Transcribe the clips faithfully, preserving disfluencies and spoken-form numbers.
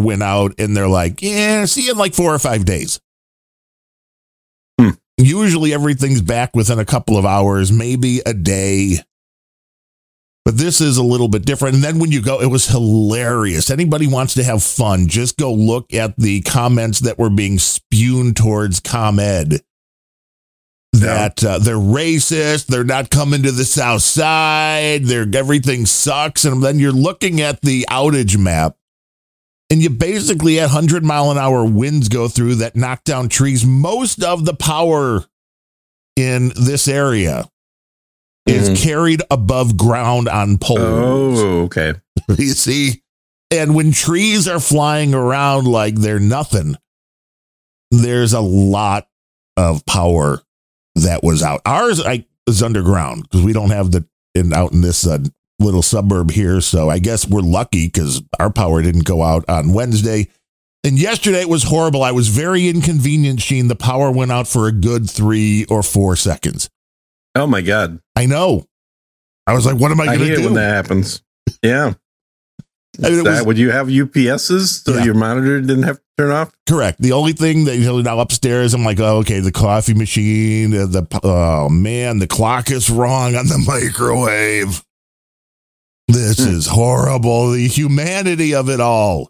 went out and they're like, yeah, see you in like four or five days. Hmm. Usually everything's back within a couple of hours, maybe a day. But this is a little bit different. And then when you go, it was hilarious. Anybody wants to have fun, just go look at the comments that were being spewed towards ComEd. That uh, they're racist, they're not coming to the south side, they're, everything sucks. And then you're looking at the outage map, and you basically had one hundred mile an hour winds go through that knock down trees. Most of the power in this area is mm-hmm. carried above ground on poles. Oh, okay. You see? And when trees are flying around like they're nothing, there's a lot of power that was out. Ours I, is underground because we don't have the in out in this uh, little suburb here. So I guess we're lucky because our power didn't go out on Wednesday. And yesterday it was horrible. I was very inconvenienced, Sheen. The power went out for a good three or four seconds. Oh, my God. I know. I was like, what am I going to do? When that happens. Yeah. I mean, that, was, would you have U P S's so yeah. your monitor didn't have to turn off? Correct. The only thing that, you know, now upstairs, I'm like, oh, okay, the coffee machine, the, oh man, the clock is wrong on the microwave. This hmm. is horrible. The humanity of it all.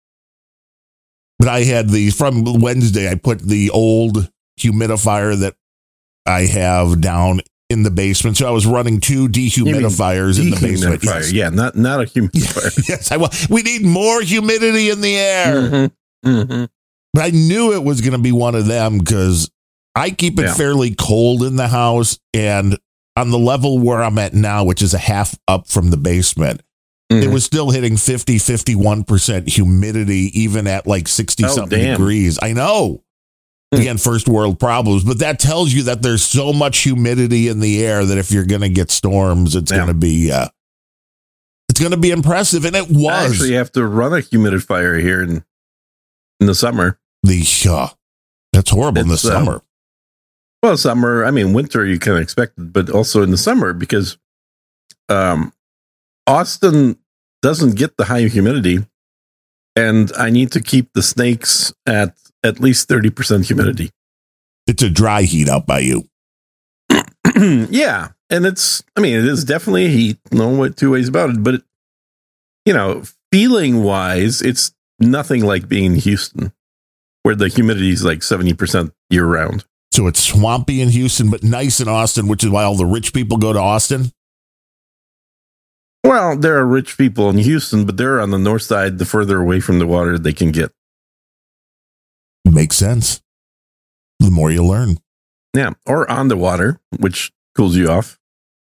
But I had the, from Wednesday, I put the old humidifier that I have down in the basement. So I was running two dehumidifiers in the basement. Yes. Yeah, not not a humidifier. Yes, I, well, we need more humidity in the air. Mm-hmm. Mm-hmm. But I knew it was going to be one of them because I keep it yeah. fairly cold in the house. And on the level where I'm at now, which is a half up from the basement, mm-hmm. it was still hitting fifty, fifty-one percent humidity, even at like sixty something oh, degrees. I know. Again, first world problems, but that tells you that there's so much humidity in the air that if you're going to get storms, it's yeah. going to be uh, it's going to be impressive, and it was. I actually have to run a humidifier here in in the summer. The uh, that's horrible it's, in the summer. Uh, well, summer. I mean, winter you can expect it, but also in the summer because um, Austin doesn't get the high humidity, and I need to keep the snakes at. At least thirty percent humidity. It's a dry heat out by you. Yeah. And it's, I mean, it is definitely a heat. No two ways about it. But, it, you know, feeling wise, it's nothing like being in Houston, where the humidity is like seventy percent year round. So it's swampy in Houston, but nice in Austin, which is why all the rich people go to Austin. Well, there are rich people in Houston, but they're on the north side, the further away from the water they can get. Makes sense. The more you learn. Yeah. Or on the water, which cools you off.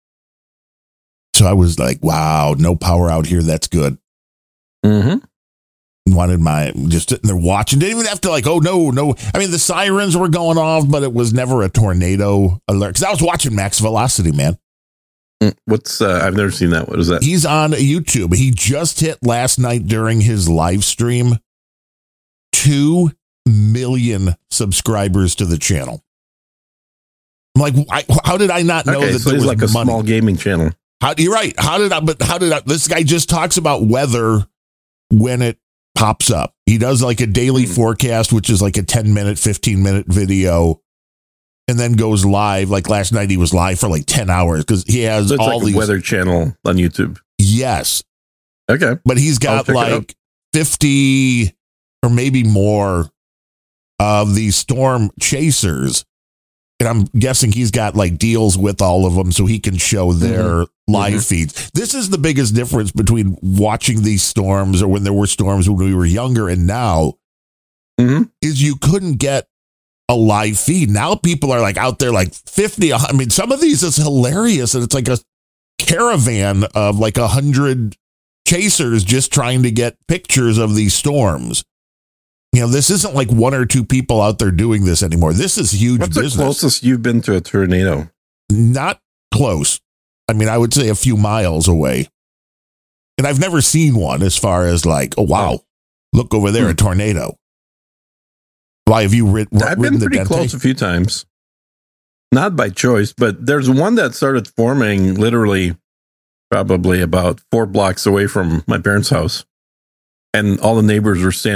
So I was like, wow, no power out here. That's good. Mm-hmm. Wanted my, just sitting there watching. Didn't even have to like, oh, no, no. I mean, the sirens were going off, but it was never a tornado alert. Because I was watching Max Velocity, man. What's, uh, I've never seen that. What is that? He's on YouTube. He just hit last night during his live stream two million subscribers to the channel. I'm like, I, how did I not know okay, that so there was like a money? Small gaming channel? How, you're right. How did I, but how did I, this guy just talks about weather when it pops up. He does like a daily mm. forecast, which is like a ten minute, fifteen minute video, and then goes live. Like last night, he was live for like ten hours because he has so it's all like these a weather channel on YouTube. Yes. Okay. But he's got like fifty or maybe more of these storm chasers. And I'm guessing he's got like deals with all of them so he can show their mm-hmm. live mm-hmm. feeds. This is the biggest difference between watching these storms or when there were storms when we were younger and now mm-hmm. is you couldn't get a live feed. Now people are like out there like fifty. I mean, some of these is hilarious. And it's like a caravan of like a hundred chasers just trying to get pictures of these storms. You know, this isn't like one or two people out there doing this anymore. This is huge What's business. The closest you've been to a tornado? Not close. I mean, I would say a few miles away. And I've never seen one as far as like, oh, wow, look over there, hmm. a tornado. Why have you rid- I've ridden been pretty close a few times. Not by choice, but there's one that started forming literally probably about four blocks away from my parents' house. And all the neighbors were standing